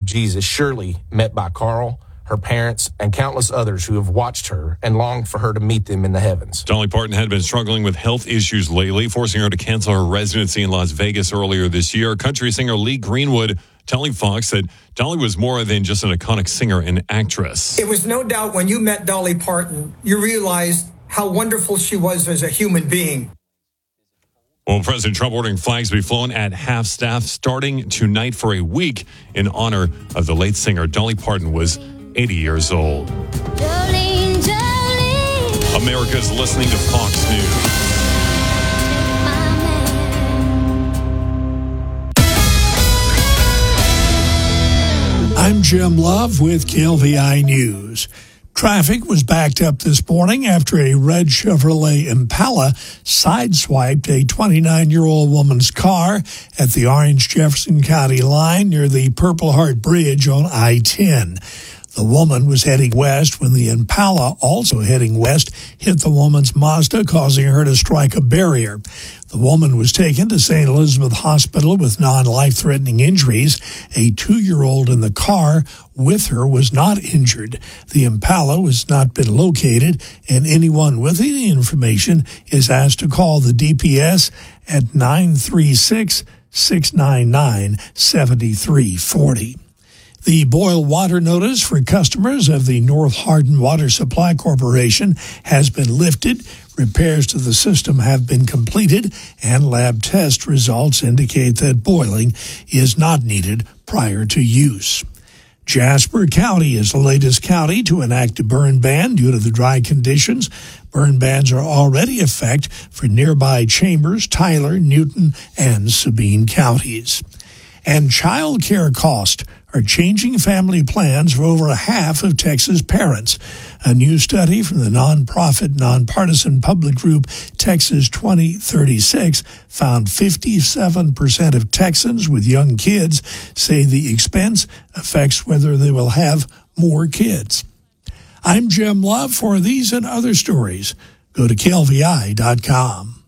Jesus, surely met by Carl, her parents, and countless others who have watched her and longed for her to meet them in the heavens. Dolly Parton had been struggling with health issues lately, forcing her to cancel her residency in Las Vegas earlier this year. Country singer Lee Greenwood telling Fox that Dolly was more than just an iconic singer and actress. It was no doubt when you met Dolly Parton, you realized how wonderful she was as a human being. Well, President Trump ordering flags to be flown at half-staff starting tonight for a week in honor of the late singer. Dolly Parton was 80 years old. Jolene, Jolene. America's listening to Fox News. I'm Jim Love with KLVI News. Traffic was backed up this morning after a red Chevrolet Impala sideswiped a 29-year-old woman's car at the Orange-Jefferson County line near the Purple Heart Bridge on I-10. The woman was heading west when the Impala, also heading west, hit the woman's Mazda, causing her to strike a barrier. The woman was taken to St. Elizabeth Hospital with non-life-threatening injuries. A 2-year-old in the car with her was not injured. The Impala has not been located, and anyone with any information is asked to call the DPS at 936-699-7340. The boil water notice for customers of the North Hardin Water Supply Corporation has been lifted. Repairs to the system have been completed, and lab test results indicate that boiling is not needed prior to use. Jasper County is the latest county to enact a burn ban due to the dry conditions. Burn bans are already in effect for nearby Chambers, Tyler, Newton, and Sabine counties. And child care costs are changing family plans for over half of Texas parents. A new study from the nonprofit, nonpartisan public group Texas 2036 found 57% of Texans with young kids say the expense affects whether they will have more kids. I'm Jim Love. For these and other stories, go to KLVI.com.